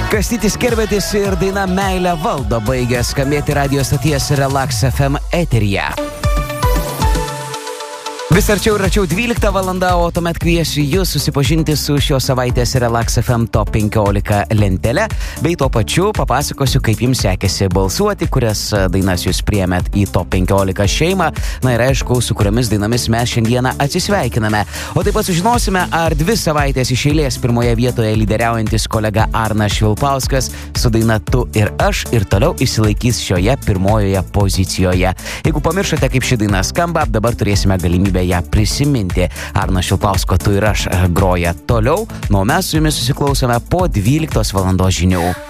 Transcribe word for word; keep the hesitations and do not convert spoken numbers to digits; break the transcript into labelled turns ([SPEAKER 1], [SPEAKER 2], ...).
[SPEAKER 1] Kastytis Kerbedis ir daina Meilė valdo baigia skambėti radio stoties Relax F M eteryje. Vis arčiau ir arčiau dvylikta valanda, o tuomet kviesiu jūs susipažinti su šios savaitės Relax F M Top penkiolika lentele, bei tuo pačiu papasakosiu, kaip jums sekėsi balsuoti, kurias dainas jūs priėmėt į Top penkiolika šeimą, na ir aišku, su kuriomis dainomis mes šiandieną atsisveikiname. O taip pat sužinosime, ar dvi savaitės iš eilės pirmoje vietoje lyderiaujantis kolega Arnas Švilpauskas su daina Tu ir aš ir toliau išsilaikys šioje pirmojoje pozicijoje. Jeigu pamiršote, kaip ši daina skamba, dabar turėsime galimybę ją prisiminti. Arno Švilpausko Tu ir aš groja toliau, nuo mes su jumis susiklausome po dvyliktos valandos žinių.